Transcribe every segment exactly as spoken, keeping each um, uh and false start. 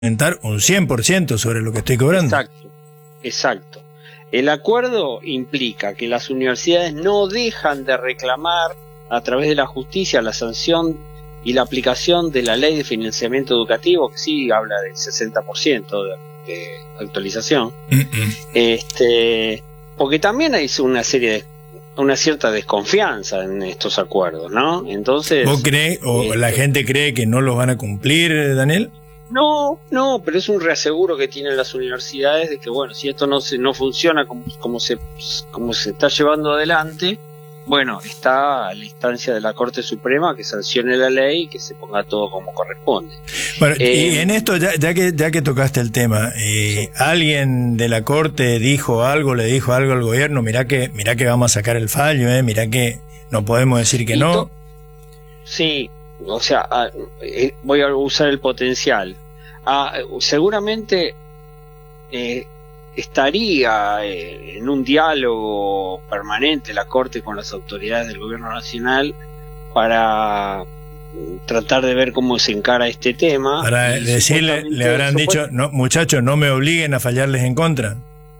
aumentar un cien por ciento sobre lo que estoy cobrando. Exacto, exacto. El acuerdo implica que las universidades no dejan de reclamar a través de la justicia la sanción y la aplicación de la ley de financiamiento educativo, que sí habla del sesenta por ciento de, de actualización. Mm-mm. Este, porque también hay una serie de una cierta desconfianza en estos acuerdos, ¿no? Entonces, ¿vos crees o este, la gente cree que no los van a cumplir, Daniel? No, no, pero es un reaseguro que tienen las universidades de que, bueno, si esto no se no funciona como, como se como se está llevando adelante, bueno, está a la instancia de la Corte Suprema que sancione la ley y que se ponga todo como corresponde. Bueno, eh, y en esto, ya, ya que ya que tocaste el tema, eh, sí. ¿Alguien de la Corte dijo algo, le dijo algo al gobierno? Mirá que mirá que vamos a sacar el fallo, eh, mirá que no podemos decir que no. Sí, o sea, ah, eh, voy a usar el potencial. Ah, seguramente eh, estaría eh, en un diálogo permanente la Corte con las autoridades del gobierno nacional para tratar de ver cómo se encara este tema. Para decirle, le habrán dicho, no, muchachos, no me obliguen a fallarles en contra.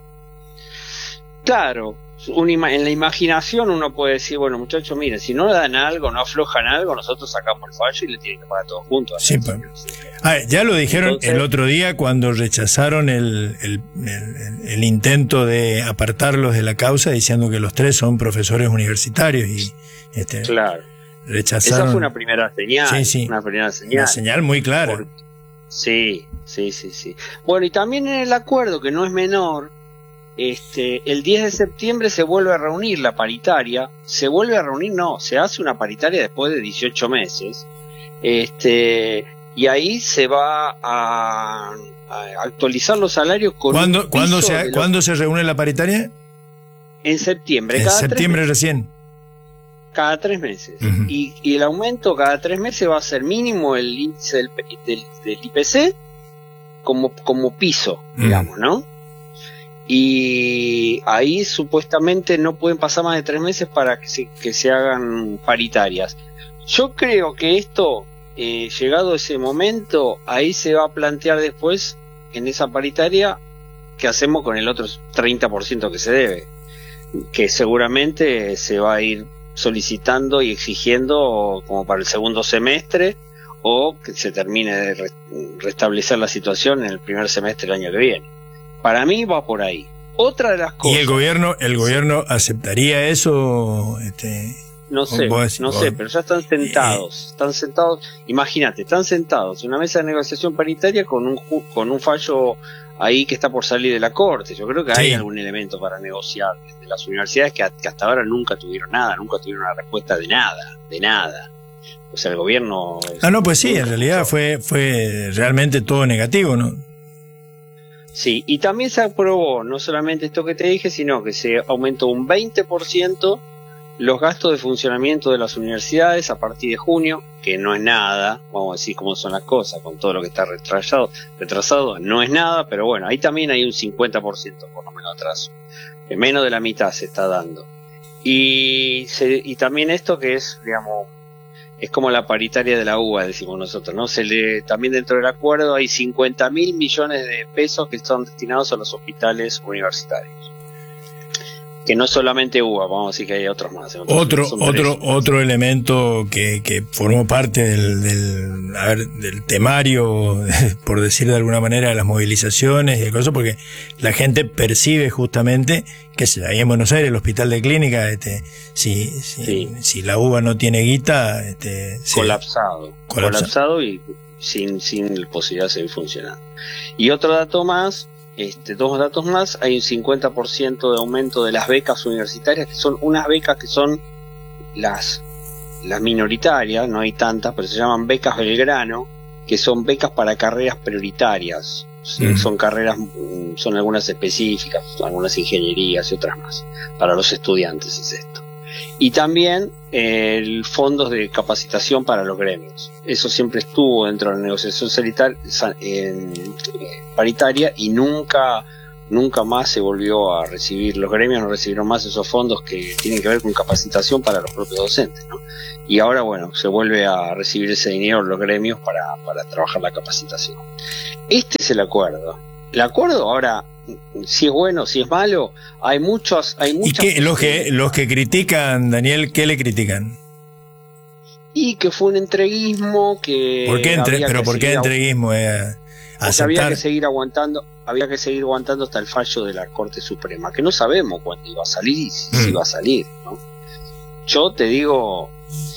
Claro, un ima- en la imaginación uno puede decir, bueno, muchachos, miren, si no le dan algo, no aflojan algo, nosotros sacamos el fallo y le tienen que pagar todos juntos. Sí, pues. Ah, ya lo dijeron Entonces, el otro día cuando rechazaron el, el, el, el intento de apartarlos de la causa, diciendo que los tres son profesores universitarios y este, claro. rechazaron. Esa fue una primera señal. Sí, sí. Una primera señal. Una señal muy clara. Por, sí, sí, sí, sí. Bueno, y también en el acuerdo, que no es menor, Este, el diez de septiembre se vuelve a reunir la paritaria, se vuelve a reunir, no, se hace una paritaria después de dieciocho meses, este, y ahí se va a, a actualizar los salarios con ¿Cuándo, un ¿cuándo, piso se, de los, ¿Cuándo se reúne la paritaria? En septiembre. En cada septiembre tres meses, recién. Cada tres meses. Uh-huh. y, y el aumento cada tres meses va a ser mínimo el índice del, del, del I P C como, como piso, uh-huh. digamos, ¿no? Y ahí supuestamente no pueden pasar más de tres meses para que se, que se hagan paritarias. Yo creo que esto, eh, llegado ese momento, ahí se va a plantear después, en esa paritaria, qué hacemos con el otro treinta por ciento que se debe, que seguramente se va a ir solicitando y exigiendo como para el segundo semestre, o que se termine de re- restablecer la situación en el primer semestre del año que viene. Para mí va por ahí. Otra de las cosas. ¿Y el gobierno, el gobierno aceptaría eso? Este, no sé, vos, no vos, sé, pero ya están sentados, eh, están sentados. Imagínate, están sentados en una mesa de negociación paritaria con un con un fallo ahí que está por salir de la Corte. Yo creo que sí. Hay algún elemento para negociar desde las universidades que, que hasta ahora nunca tuvieron nada, nunca tuvieron una respuesta de nada, de nada. O sea, el gobierno. Ah, no, pues sí, en realidad fue fue realmente todo negativo, ¿no? Sí, y también se aprobó no solamente esto que te dije, sino que se aumentó un veinte por ciento los gastos de funcionamiento de las universidades a partir de junio, que no es nada, vamos a decir cómo son las cosas, con todo lo que está retrasado, retrasado no es nada, pero bueno, ahí también hay un cincuenta por ciento por lo menos atraso, que menos de la mitad se está dando. Y, se, y también esto que es, digamos, es como la paritaria de la U B A, decimos nosotros, ¿no? Se le, también dentro del acuerdo hay cincuenta mil millones de pesos que son destinados a los hospitales universitarios. Que no es solamente U B A, vamos a decir que hay otros más. Otro, otro, otro elemento que, que formó parte del, del, a ver, del temario, por decir de alguna manera, de las movilizaciones y de cosas, porque la gente percibe justamente que ahí en Buenos Aires, el hospital de clínica, este, si, si, sí. si la U B A no tiene guita, este, colapsado, colapsado, colapsado y sin, sin posibilidad de seguir funcionando. Y otro dato más, este, dos datos más, hay un cincuenta por ciento de aumento de las becas universitarias, que son unas becas que son las, las minoritarias, no hay tantas, pero se llaman becas Belgrano, que son becas para carreras prioritarias. Sí, mm. Son carreras, son algunas específicas, algunas ingenierías y otras más. Para los estudiantes es esto. Y también eh, el fondos de capacitación para los gremios. Eso siempre estuvo dentro de la negociación solitar, eh, paritaria y nunca nunca más se volvió a recibir, los gremios no recibieron más esos fondos que tienen que ver con capacitación para los propios docentes, ¿no? Y ahora, bueno, se vuelve a recibir ese dinero los gremios para, para trabajar la capacitación. Este es el acuerdo. El acuerdo ahora, si es bueno, si es malo, hay muchos, hay muchas. ¿Y qué, los que los que critican, Daniel, qué le critican? Y que fue un entreguismo, que ¿Por qué entre, pero por qué entreguismo? Eh, había que seguir aguantando, había que seguir aguantando hasta el fallo de la Corte Suprema, que no sabemos cuándo iba a salir y si, mm. si iba a salir, ¿no? Yo te digo,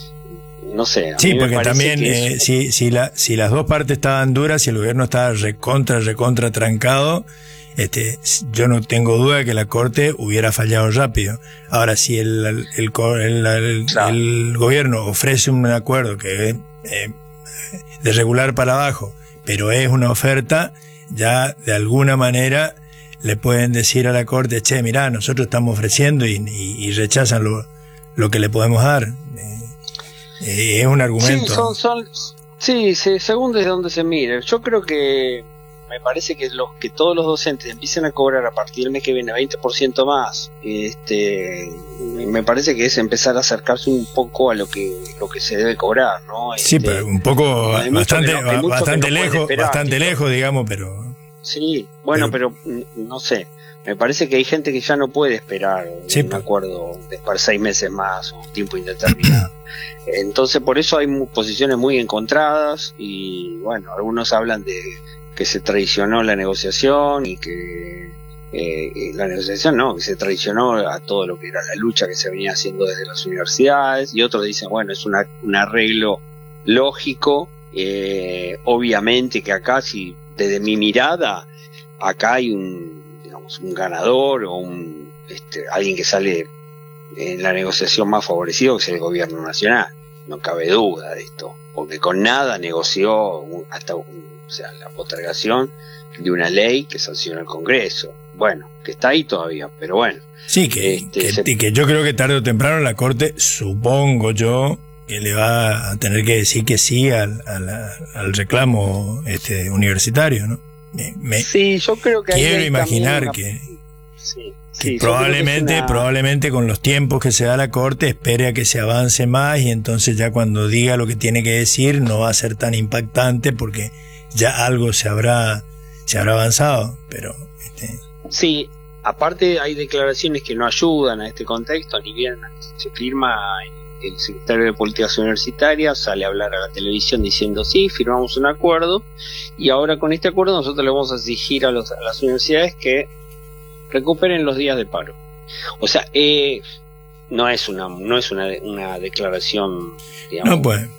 no sé. A sí, mí porque me también que eh, es... si, si, la, si las dos partes estaban duras, si el gobierno estaba recontra, recontra trancado, este, yo no tengo duda de que la Corte hubiera fallado rápido. Ahora, si el, el, el, el, el, claro. el gobierno ofrece un acuerdo que es eh, de regular para abajo, pero es una oferta, ya de alguna manera le pueden decir a la Corte, che, mirá, nosotros estamos ofreciendo y, y, y rechazan lo, lo que le podemos dar. Eh, eh, es un argumento. Sí, son, son, sí, sí, según desde donde se mire. Yo creo que me parece que los que todos los docentes empiecen a cobrar a partir del mes que viene veinte por ciento más, este, me parece que es empezar a acercarse un poco a lo que lo que se debe cobrar, ¿no? Este, sí, pero un poco bastante no, bastante no lejos, esperar, bastante tipo, lejos, digamos, pero sí, bueno, pero, pero no sé, me parece que hay gente que ya no puede esperar sí, un acuerdo de para seis meses más o un tiempo indeterminado. Entonces, por eso hay posiciones muy encontradas y bueno, algunos hablan de que se traicionó la negociación y que eh, la negociación no, que se traicionó a todo lo que era la lucha que se venía haciendo desde las universidades, y otros dicen, bueno, es una, un arreglo lógico, eh, obviamente que acá, si desde mi mirada, acá hay un, digamos, un ganador o un este, alguien que sale en la negociación más favorecido, que es el gobierno nacional, no cabe duda de esto, porque con nada negoció hasta un o sea, la postergación de una ley que sanciona el Congreso. Bueno, que está ahí todavía, pero bueno. Sí, que, este, que, se... que yo creo que tarde o temprano la Corte, supongo yo, que le va a tener que decir que sí al, al, al reclamo este universitario, ¿no? Me, me sí, yo creo que quiero imaginar una... que, sí, que sí, probablemente, que una... probablemente con los tiempos que se da la Corte espere a que se avance más y entonces ya cuando diga lo que tiene que decir no va a ser tan impactante porque ya algo se habrá se habrá avanzado, pero este... sí, aparte hay declaraciones que no ayudan a este contexto, ni bien se firma el secretario de Políticas Universitarias, sale a hablar a la televisión diciendo sí, firmamos un acuerdo y ahora con este acuerdo nosotros le vamos a exigir a, los, a las universidades que recuperen los días de paro. O sea, eh, no es una no es una, una declaración, digamos, no puede.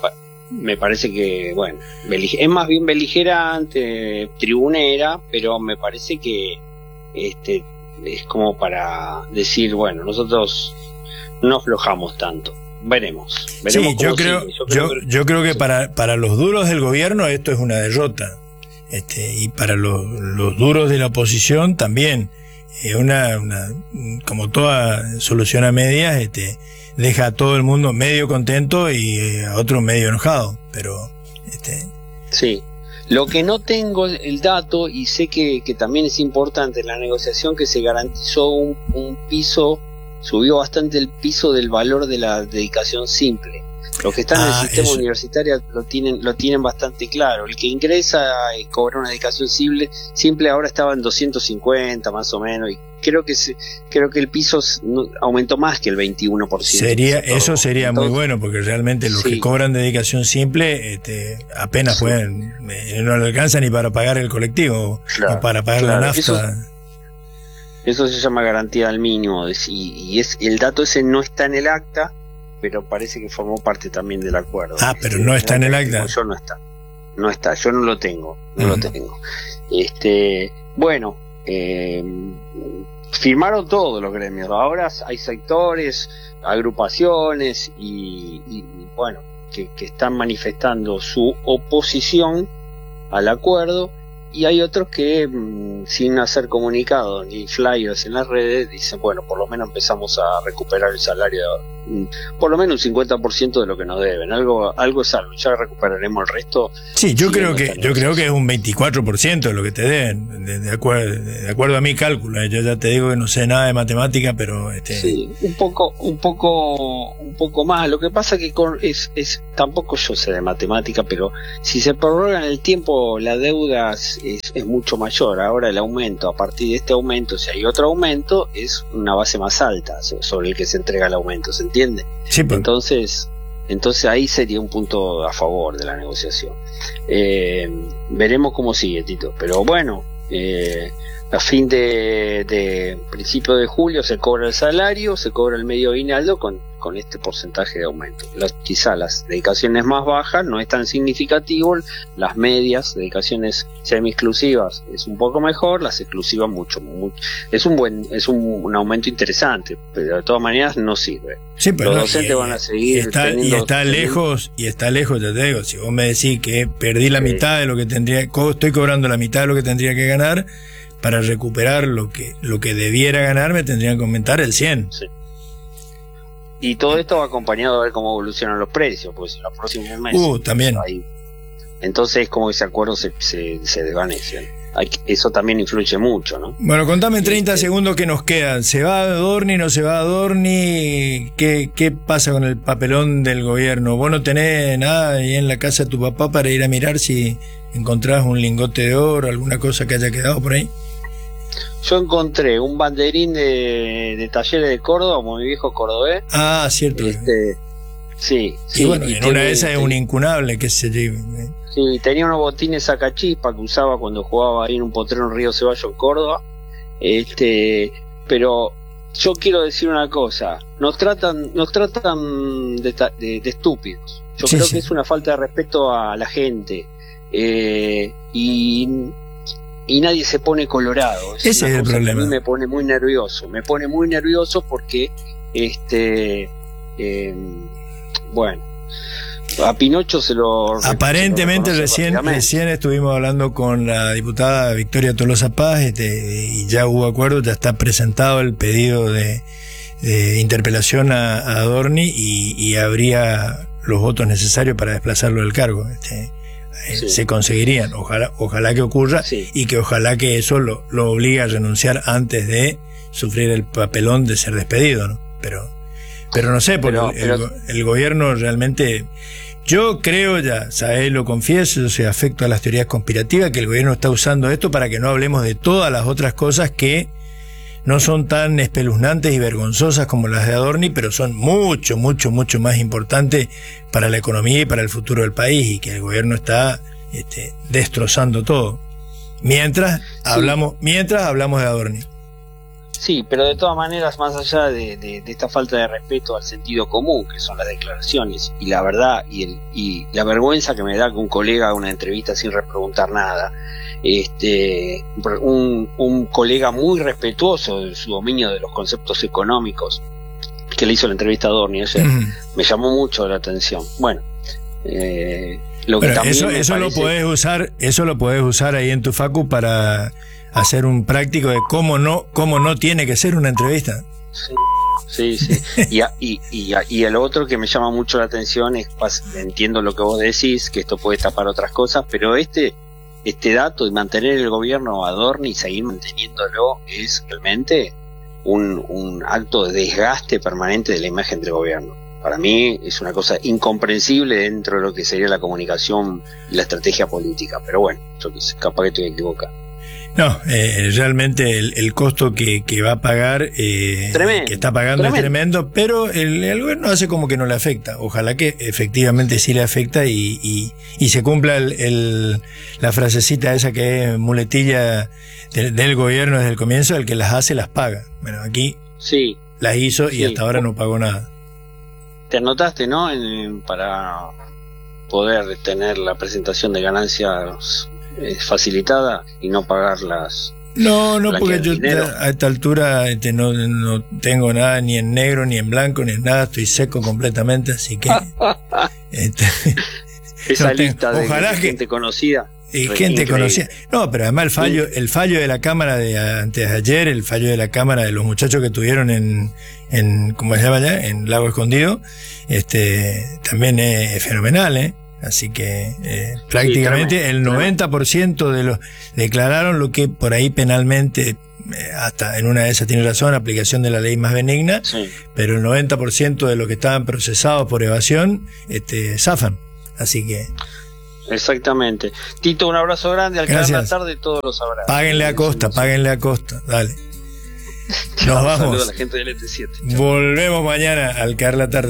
Me parece que, bueno, es más bien beligerante, tribunera, pero me parece que este es como para decir, bueno, nosotros no aflojamos tanto. Veremos. veremos sí, yo creo, yo creo, yo, que, yo creo que sí. para, para los duros del gobierno esto es una derrota. Este, y para los, los duros de la oposición también. Es una, una, como toda solución a medias, este, deja a todo el mundo medio contento y a otro medio enojado, pero este sí, lo que no tengo el dato y sé que, que también es importante en la negociación que se garantizó un, un piso, subió bastante el piso del valor de la dedicación simple. Los que están ah, en el sistema eso. universitario lo tienen lo tienen bastante claro. El que ingresa y cobra una dedicación simple, simple ahora estaba en doscientos cincuenta más o menos y creo que se, creo que el piso aumentó más que el veintiuno por ciento. Sería eso sería Entonces, muy bueno porque realmente los sí. que cobran dedicación simple este, apenas sí. pueden eh, no le alcanza ni para pagar el colectivo claro, o para pagar claro. la nafta. Eso, eso se llama garantía al mínimo y, y es el dato ese no está en el acta, pero parece que formó parte también del acuerdo. Ah, pero no está en el acta. Yo no está, no está, yo no lo tengo, no uh-huh. lo tengo. Este, bueno, eh, firmaron todos los gremios. Ahora hay sectores, agrupaciones y, y bueno, que, que están manifestando su oposición al acuerdo. Y hay otros que, mmm, sin hacer comunicados ni flyers en las redes, dicen, bueno, por lo menos empezamos a recuperar el salario de por lo menos un cincuenta por ciento de lo que nos deben. Algo algo es algo, ya recuperaremos el resto. Sí, yo creo que yo creo que es un veinticuatro por ciento de lo que te deben, de, de, acuerdo, de acuerdo a mi cálculo. Yo ya te digo que no sé nada de matemática, pero este... sí, un poco un poco un poco más. Lo que pasa que con, es es tampoco yo sé de matemática, pero si se prorroga en el tiempo la deuda es, es mucho mayor. Ahora el aumento, a partir de este aumento, si hay otro aumento, es una base más alta sobre el que se entrega el aumento, ¿se entiende? Sí, pero... entonces entonces ahí sería un punto a favor de la negociación. Eh, veremos cómo sigue, Tito, pero bueno, eh, a fin de, de principio de julio se cobra el salario, se cobra el medio aguinaldo con, con este porcentaje de aumento. Las, quizá las dedicaciones más bajas no es tan significativo, las medias, dedicaciones semi-exclusivas es un poco mejor, las exclusivas mucho, mucho. Es un buen, es un, un aumento interesante, pero de todas maneras no sirve. Sí, pero los no, docentes y, van a seguir y está, teniendo, y está teniendo, lejos, y está lejos, ya te digo, si vos me decís que perdí la sí. mitad de lo que tendría, estoy cobrando la mitad de lo que tendría que ganar, para recuperar lo que lo que debiera ganar me tendrían que aumentar el cien. Sí. Y todo esto va acompañado de ver cómo evolucionan los precios, pues en los próximos meses. Uh, también. Ahí. Entonces, como que ese acuerdo se, se, se desvanece. Hay, eso también influye mucho, ¿no? Bueno, contame en treinta este... segundos que nos quedan. ¿Se va a Adorni, no se va a Adorni? ¿Qué, ¿Qué pasa con el papelón del gobierno? ¿Vos no tenés nada ahí en la casa de tu papá para ir a mirar si encontrás un lingote de oro, alguna cosa que haya quedado por ahí? Yo encontré un banderín de, de Talleres de Córdoba, como mi viejo cordobés. Ah, cierto. Este, sí, sí. Y bueno, y en tiene, una de esas es tiene, un incunable que se lleve. ¿eh? Sí, tenía unos botines sacachispa que usaba cuando jugaba ahí en un potrero en Río Ceballos, en Córdoba. Este, pero yo quiero decir una cosa, nos tratan, nos tratan de, de, de estúpidos. Yo sí, creo sí. que es una falta de respeto a la gente. Eh, y y nadie se pone colorado. Es Ese es el problema. A mí me pone muy nervioso, me pone muy nervioso porque, este, eh, bueno, a Pinocho se lo... Aparentemente se lo recién, recién estuvimos hablando con la diputada Victoria Tolosa Paz este, y ya hubo acuerdo, ya está presentado el pedido de, de interpelación a, a Adorni y, y habría los votos necesarios para desplazarlo del cargo. Este, Sí. se conseguirían, ojalá ojalá que ocurra sí. y que ojalá que eso lo, lo obligue a renunciar antes de sufrir el papelón de ser despedido, ¿no? Pero pero no sé, porque pero, el, pero... El, el gobierno realmente, yo creo ya, ¿sabes? Lo confieso, yo soy afecto a las teorías conspirativas, que el gobierno está usando esto para que no hablemos de todas las otras cosas que no son tan espeluznantes y vergonzosas como las de Adorni, pero son mucho, mucho, mucho más importantes para la economía y para el futuro del país, y que el gobierno está este, destrozando todo. Mientras sí. hablamos, mientras hablamos de Adorni. Sí, pero de todas maneras, más allá de, de, de esta falta de respeto al sentido común, que son las declaraciones, y la verdad, y, el, y la vergüenza que me da que un colega haga una entrevista sin repreguntar nada, este un, un colega muy respetuoso de su dominio de los conceptos económicos, que le hizo la entrevista a Adorni, ese, mm. me llamó mucho la atención. Bueno, eh, lo que bueno, también eso, me eso parece... lo podés usar, eso lo podés usar ahí en tu facu para hacer un práctico de cómo no, cómo no tiene que ser una entrevista. Sí, sí, sí. y, a, y, y, a, y el otro que me llama mucho la atención es, entiendo lo que vos decís, que esto puede tapar otras cosas, pero este este dato de mantener el gobierno a Adorni y seguir manteniéndolo es realmente un, un acto de desgaste permanente de la imagen del gobierno. Para mí es una cosa incomprensible dentro de lo que sería la comunicación y la estrategia política, pero bueno, yo capaz que estoy equivocado. No, eh, realmente el, el costo que, que va a pagar, eh, tremendo, que está pagando tremendo. es tremendo, pero el, el gobierno hace como que no le afecta. Ojalá que efectivamente sí le afecta y, y, y se cumpla el, el, la frasecita esa que es muletilla del, del gobierno desde el comienzo, el que las hace las paga. Bueno, aquí sí, las hizo y sí. hasta ahora no pagó nada. Te anotaste, ¿no? En, para poder tener la presentación de ganancias facilitada y no pagar las... No, no, porque yo a esta altura este, no, no tengo nada ni en negro, ni en blanco, ni en nada, estoy seco completamente, así que... este, Esa no lista tengo, de, ojalá de que, gente conocida. Y gente conocida. No, pero además el fallo, el fallo de la Cámara de antes de ayer, el fallo de la Cámara de los muchachos que tuvieron en, en ¿cómo se llama allá? En Lago Escondido, este, también es, es fenomenal, ¿eh? Así que eh, prácticamente sí, el noventa por ciento de los declararon lo que por ahí penalmente, eh, hasta en una de esas tiene razón, aplicación de la ley más benigna, sí. Pero el noventa por ciento de los que estaban procesados por evasión, este, zafan. Así que... Exactamente. Tito, un abrazo grande. Al caer la tarde todos los abrazos. Páguenle a Costa, páguenle a Costa. Dale. Nos vamos. Saludos a la gente del E T siete. Chao. Volvemos mañana al caer la tarde.